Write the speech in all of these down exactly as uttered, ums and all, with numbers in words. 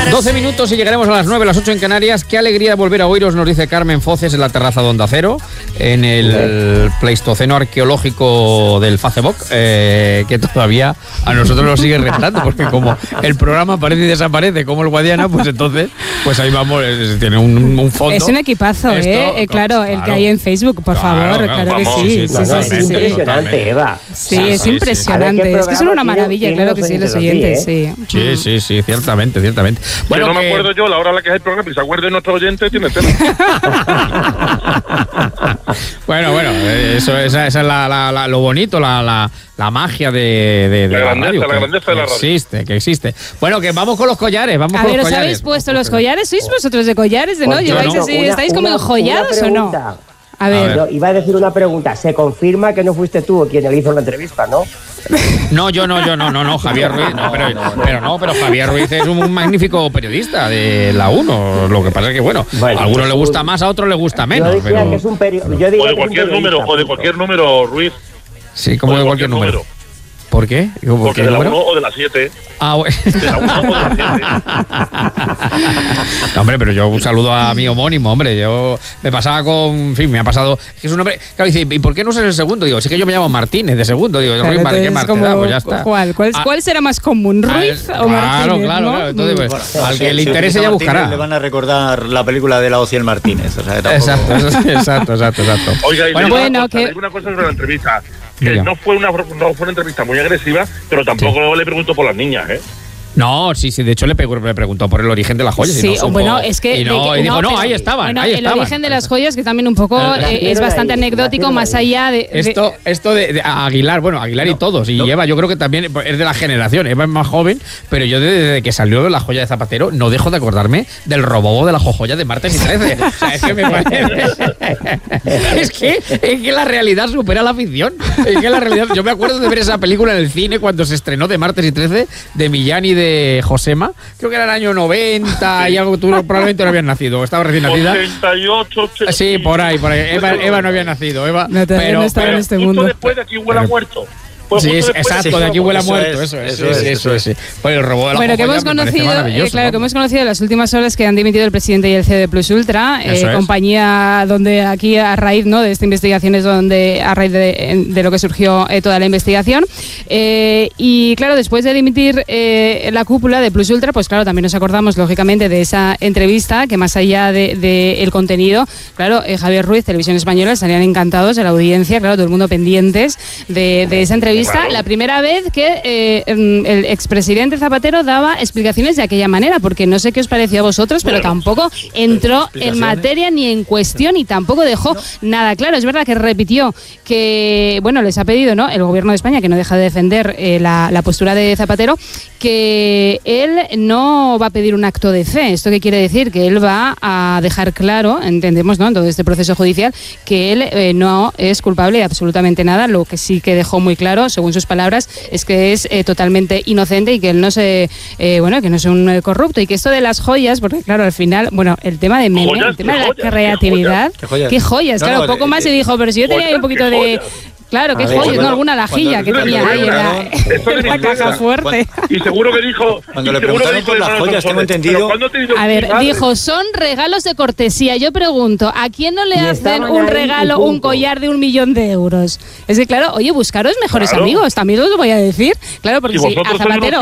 doce minutos y llegaremos a las nueve, las ocho en Canarias. Qué alegría volver a oíros, nos dice Carmen Foces en la terraza de Onda Cero, en el Pleistoceno arqueológico del Facebook, eh, que todavía a nosotros nos sigue retando, porque como el programa aparece y desaparece como el Guadiana, pues entonces, pues ahí vamos, tiene un, un fondo. Es un equipazo, Esto, ¿eh? eh claro, claro, el que hay en Facebook, por claro, favor, claro, claro que vamos, sí. sí, sí, sí, sí, sí, sí, sí, sí. Impresionante, Eva. Sí, sí, es sí, impresionante. sí. Es que son una maravilla, tiene, claro que sí, los oyentes, ¿eh? sí. Sí, sí, sí, ciertamente, ciertamente. Bueno, no que... me acuerdo yo la hora a la que es el programa, y se acuerde nuestro oyente, tiene tema. Bueno, bueno, eso, esa, esa es la, la, la, lo bonito, la, la, la magia de, de, de la, la grandeza, radio. La que, grandeza de la radio. Que existe, que existe. Bueno, que vamos con los collares, vamos a con ver, los ¿os collares. habéis puesto los collares? ¿Sois vosotros de collares? ¿De no? Pues ¿Lleváis no. así? Una, ¿Estáis como una, enjollados o no? A ver. A ver. No, iba a decir una pregunta. Se confirma que no fuiste tú quien le hizo la entrevista, ¿no? No, yo no, yo no, no, no, Javier Ruiz, no, pero, pero no, pero Javier Ruiz es un magnífico periodista de la uno. Lo que pasa es que, bueno, bueno a algunos le gusta más, a otros le gusta menos. Yo decía pero... que es un periodista. Yo diría o de cualquier número, o de cualquier número, Ruiz. Sí, como de, de cualquier, cualquier número. número. ¿Por qué? ¿Por Porque qué de la número? uno o de la siete. Ah, bueno. De la uno o de la siete. No, hombre, pero yo un saludo a mi homónimo, hombre. Yo me pasaba con. En fin, me ha pasado. Es que es un hombre. Claro, dice, ¿y por qué no usas el segundo? Digo, sí que yo me llamo Martínez de segundo. Digo, claro, Ruiz Martínez, como, pues ya está. ¿Cuál? ¿Cuál, ah, ¿Cuál será más común, Ruiz ah, o Martínez? Claro, claro, ¿no? claro. Entonces, pues, bueno, al si, que le si interese ya buscará. Le van a recordar la película de la Ociel Martínez. O sea, que tampoco... Exacto, exacto, exacto, exacto. Oiga, y bueno, le digo bueno, una, cosa, que... le digo una cosa sobre la entrevista. Que Diga. no fue, una, no fue una entrevista muy agresiva, pero tampoco sí. le preguntó por las niñas, ¿eh? No, sí, sí, de hecho le, le preguntó por el origen de las joyas. Sí, y no supo, bueno, es que... Y, no, que, y dijo, no, no, pero, ahí estaban, bueno, ahí el estaban. El origen de las joyas, que también un poco eh, es bastante ahí, anecdótico, más allá de... Esto, de... esto de, de Aguilar, bueno, Aguilar no, y todos, y no. Eva, yo creo que también es de la generación, Eva es más joven, pero yo desde que salió La joya de Zapatero no dejo de acordarme del robobo de la jojoya de martes y trece. O sea, es que me parece... es, que, es que la realidad supera la ficción. Es que la realidad... Yo me acuerdo de ver esa película en el cine cuando se estrenó de martes y trece, de Millán y de Josema, creo que era el año noventa y algo, tú probablemente no habías nacido, estaba recién nacida. ochenta y ocho, ochenta Sí, por ahí, por ahí. Eva, Eva no había nacido, Eva. No, pero, no estaba pero, en este mundo. Después de Aquí huele a muerto. Pues sí, exacto, de Aquí huele a muerto, eso es, eso es, eso es. Pues el robot de la bueno, que hemos conocido, eh, claro, ¿no? que hemos conocido en las últimas horas que han dimitido el presidente y el C E O de Plus Ultra, eh, compañía donde aquí a raíz, ¿no?, de esta investigación es donde a raíz de, de lo que surgió eh, toda la investigación. Eh, y claro, después de dimitir eh, la cúpula de Plus Ultra, pues claro, también nos acordamos lógicamente de esa entrevista que más allá del de, de contenido, claro, eh, Javier Ruiz, Televisión Española, estarían encantados de la audiencia, claro, todo el mundo pendientes de, de esa entrevista. Claro. La primera vez que eh, el expresidente Zapatero daba explicaciones de aquella manera, porque no sé qué os pareció a vosotros, pero bueno, tampoco entró en materia ni en cuestión y tampoco dejó no. nada claro. Es verdad que repitió que, bueno, les ha pedido, ¿no?, el gobierno de España, que no deja de defender eh, la, la postura de Zapatero, que él no va a pedir un acto de fe. ¿Esto qué quiere decir? Que él va a dejar claro, entendemos, ¿no?, en todo este proceso judicial, que él eh, no es culpable de absolutamente nada. Lo que sí que dejó muy claro, según sus palabras, es que es eh, totalmente inocente y que él no se, eh, bueno, que no es un eh, corrupto, y que esto de las joyas, porque claro, al final, bueno, el tema de meme, el tema de la creatividad, ¿qué joyas? ¿Qué joyas? No, claro, no, poco eh, más se dijo, pero si yo tenía ahí un poquito de... Claro, qué joyas, ¿no? Alguna lajilla que tenía ahí en la, en la caja fuerte. Y seguro que dijo... Cuando le preguntaron por las joyas, tengo entendido... A ver, dijo, son regalos de cortesía. Yo pregunto, ¿a quién no le hacen un regalo, un collar de un millón de euros? Es que, claro, oye, buscaros mejores claro. amigos, también os lo voy a decir. Claro, porque si a Zapatero...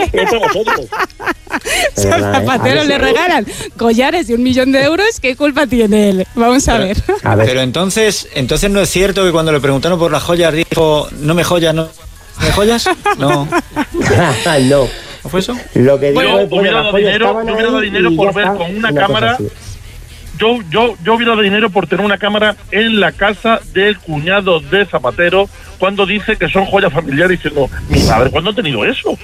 Si a Zapatero le regalan collares de un millón de euros, ¿qué culpa tiene él? Vamos a ver. A ver. Pero entonces, entonces no es cierto que cuando le preguntaron por las joyas dijo, no me joyas, no me joyas, no. No. ¿No fue eso? Lo que bueno, digo, hubiera dado dinero, yo hubiera dado dinero por ver con una, una cámara. Yo, yo, yo hubiera dado dinero por tener una cámara en la casa del cuñado de Zapatero cuando dice que son joyas familiares, diciendo, mi madre, ¿cuándo ha tenido eso?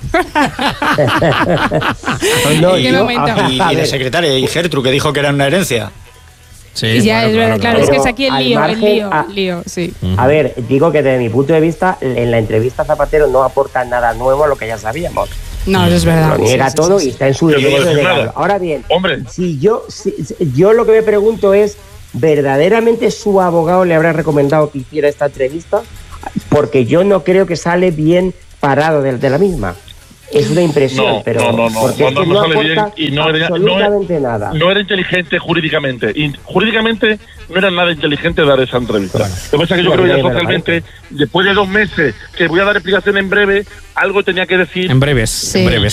no, y, yo, y, y la secretaria, y Gertrude, que dijo que era una herencia. Sí, y ya, bueno, es verdad, claro, claro, es que es aquí el lío, margen, el lío, a, el lío, sí. A ver, digo que desde mi punto de vista, en la entrevista Zapatero no aporta nada nuevo a lo que ya sabíamos. No, eso es verdad. Lo niega sí, todo sí, sí. y está en su derecho de negarlo. Ahora bien, hombre, si yo, si, yo lo que me pregunto es, ¿verdaderamente su abogado le habrá recomendado que hiciera esta entrevista? Porque yo no creo que sale bien parado de, de la misma. es una impresión, no, pero no, no, no, porque no, no, no, no sale aporta bien y no era, absolutamente no, nada. No era inteligente jurídicamente. Y jurídicamente no era nada inteligente dar esa entrevista. Bueno, lo que pasa es que yo creo que ya socialmente, después de dos meses, que voy a dar explicación en breve, algo tenía que decir. En breves, sí. en breves.